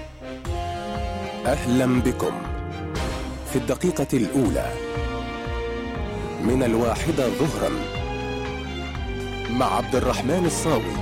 أهلا بكم في الدقيقة الأولى من 1 ظهرا مع عبد الرحمن الصاوي.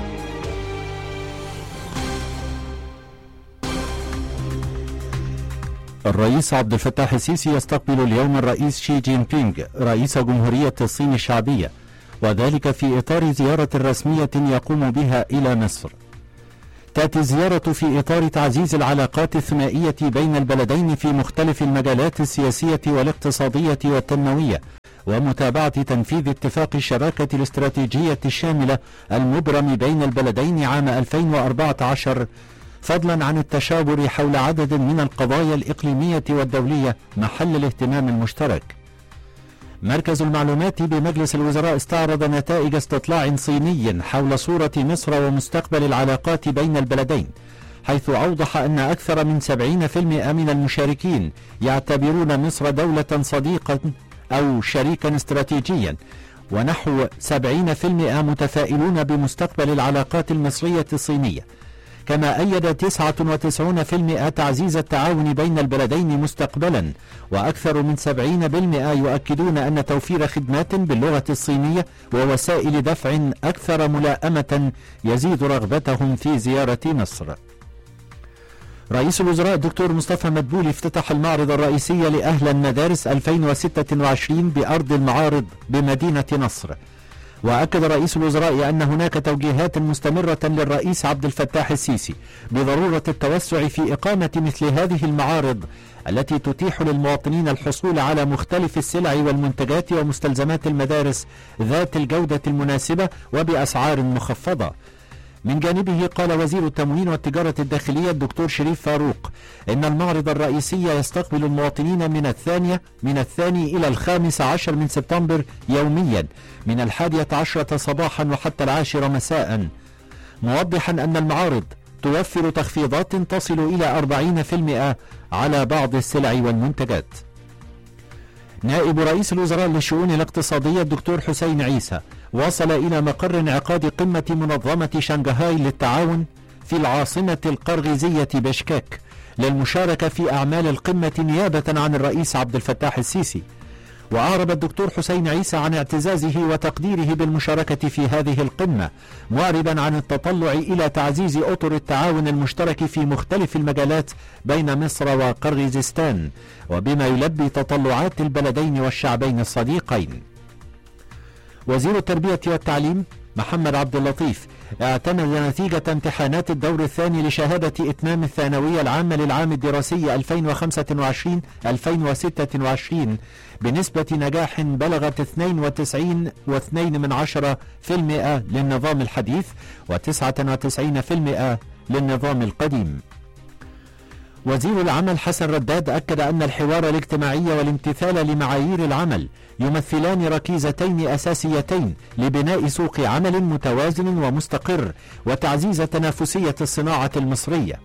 الرئيس عبد الفتاح السيسي يستقبل اليوم الرئيس شي جين بينغ رئيس جمهورية الصين الشعبية، وذلك في إطار زيارة رسمية يقوم بها إلى مصر. تأتي الزيارة في إطار تعزيز العلاقات الثنائية بين البلدين في مختلف المجالات السياسية والاقتصادية والتنموية، ومتابعة تنفيذ اتفاق الشراكة الاستراتيجية الشاملة المبرم بين البلدين عام 2014، فضلا عن التشاور حول عدد من القضايا الإقليمية والدولية محل الاهتمام المشترك. مركز المعلومات بمجلس الوزراء استعرض نتائج استطلاع صيني حول صورة مصر ومستقبل العلاقات بين البلدين، حيث أوضح أن أكثر من 70% من المشاركين يعتبرون مصر دولة صديقة أو شريكا استراتيجيا، ونحو 70% متفائلون بمستقبل العلاقات المصرية الصينية. كما أيد 99% تعزيز التعاون بين البلدين مستقبلا، وأكثر من 70% يؤكدون أن توفير خدمات باللغة الصينية ووسائل دفع أكثر ملائمة يزيد رغبتهم في زيارة مصر. رئيس الوزراء الدكتور مصطفى مدبولي افتتح المعرض الرئيسي لأهل المدارس 2026 بأرض المعارض بمدينة نصر. وأكد رئيس الوزراء أن هناك توجيهات مستمرة للرئيس عبد الفتاح السيسي بضرورة التوسع في إقامة مثل هذه المعارض التي تتيح للمواطنين الحصول على مختلف السلع والمنتجات ومستلزمات المدارس ذات الجودة المناسبة وبأسعار مخفضة. من جانبه قال وزير التموين والتجارة الداخلية الدكتور شريف فاروق إن المعرض الرئيسي يستقبل المواطنين من الثاني إلى 15 من سبتمبر يوميا من 11 صباحا وحتى 10 مساء، موضحا أن المعارض توفر تخفيضات تصل إلى 40% على بعض السلع والمنتجات. نائب رئيس الوزراء للشؤون الاقتصادية الدكتور حسين عيسى وصل إلى مقر انعقاد قمة منظمة شنغهاي للتعاون في العاصمة القرغيزية بشكاك للمشاركة في أعمال القمة نيابة عن الرئيس عبد الفتاح السيسي. وأعرب الدكتور حسين عيسى عن اعتزازه وتقديره بالمشاركة في هذه القمة، معربا عن التطلع إلى تعزيز أطر التعاون المشترك في مختلف المجالات بين مصر وقرغيزستان، وبما يلبي تطلعات البلدين والشعبين الصديقين. وزير التربية والتعليم محمد عبد اللطيف اعتمد نتيجة امتحانات الدور الثاني لشهادة إتمام الثانوية العامة للعام الدراسي 2025-2026 بنسبة نجاح بلغت 92.2% للنظام الحديث و99% للنظام القديم. وزير العمل حسن رداد أكد أن الحوار الاجتماعي والامتثال لمعايير العمل يمثلان ركيزتين أساسيتين لبناء سوق عمل متوازن ومستقر وتعزيز تنافسية الصناعة المصرية،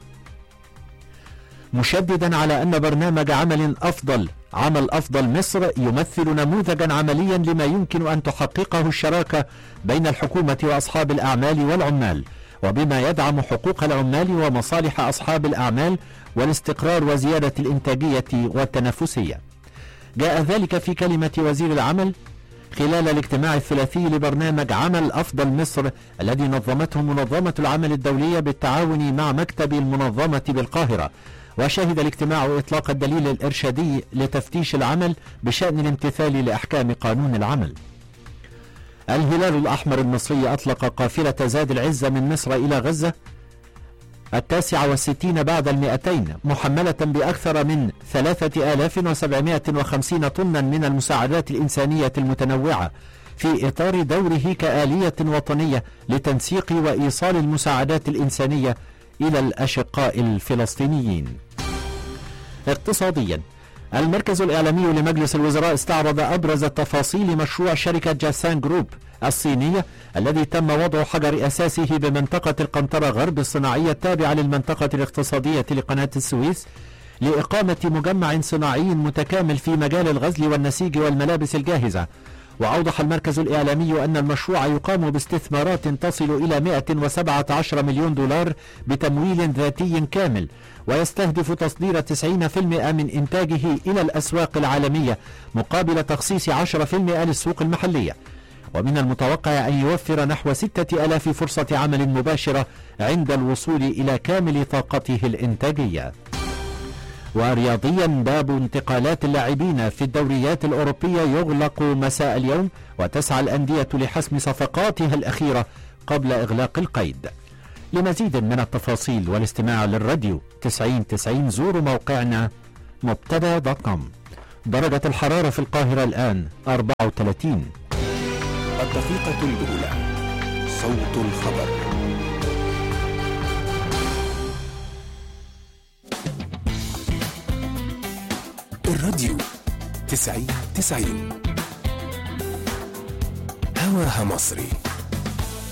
مشددا على أن برنامج عمل أفضل مصر يمثل نموذجا عمليا لما يمكن أن تحققه الشراكة بين الحكومة وأصحاب الأعمال والعمال، وبما يدعم حقوق العمال ومصالح أصحاب الأعمال والاستقرار وزيادة الإنتاجية والتنافسية. جاء ذلك في كلمة وزير العمل خلال الاجتماع الثلاثي لبرنامج عمل أفضل مصر الذي نظمته منظمة العمل الدولية بالتعاون مع مكتب المنظمة بالقاهرة. وشهد الاجتماع إطلاق الدليل الإرشادي لتفتيش العمل بشأن الامتثال لأحكام قانون العمل. الهلال الأحمر المصري أطلق قافلة زاد العزة من مصر إلى غزة 69 بعد 200 محملة بأكثر من 3750 طنا من المساعدات الإنسانية المتنوعة في إطار دوره كآلية وطنية لتنسيق وإيصال المساعدات الإنسانية إلى الأشقاء الفلسطينيين. اقتصاديا، المركز الإعلامي لمجلس الوزراء استعرض أبرز تفاصيل مشروع شركة جاسان جروب الصينية الذي تم وضع حجر أساسه بمنطقة القنطرة غرب الصناعية التابعة للمنطقة الاقتصادية لقناة السويس لإقامة مجمع صناعي متكامل في مجال الغزل والنسيج والملابس الجاهزة، وأوضح المركز الإعلامي أن المشروع يقام باستثمارات تصل إلى 117 مليون دولار بتمويل ذاتي كامل، ويستهدف تصدير 90% من إنتاجه إلى الأسواق العالمية مقابل تخصيص 10% للسوق المحلية. ومن المتوقع أن يوفر نحو 6000 فرصة عمل مباشرة عند الوصول إلى كامل طاقته الإنتاجية. ورياضيا، باب انتقالات اللاعبين في الدوريات الأوروبية يغلق مساء اليوم، وتسعى الأندية لحسم صفقاتها الأخيرة قبل إغلاق القيد. لمزيد من التفاصيل والاستماع للراديو 9090 زوروا موقعنا مبتدا.com. درجة الحرارة في القاهرة الآن 34. الدقيقة الأولى، صوت الخبر. الراديو 9090 هواها مصري.